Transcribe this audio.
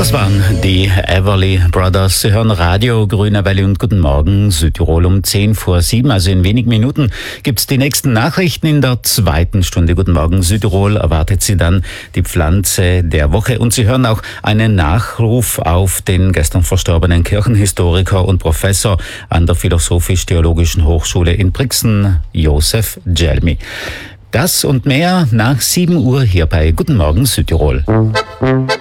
Das waren die Everly Brothers. Sie hören Radio Grüne Welle und Guten Morgen Südtirol um 7:10. Also in wenigen Minuten gibt's die nächsten Nachrichten. In der zweiten Stunde Guten Morgen Südtirol erwartet Sie dann die Pflanze der Woche. Und Sie hören auch einen Nachruf auf den gestern verstorbenen Kirchenhistoriker und Professor an der Philosophisch-Theologischen Hochschule in Brixen, Josef Gelmi. Das und mehr nach 7 Uhr hier bei Guten Morgen Südtirol.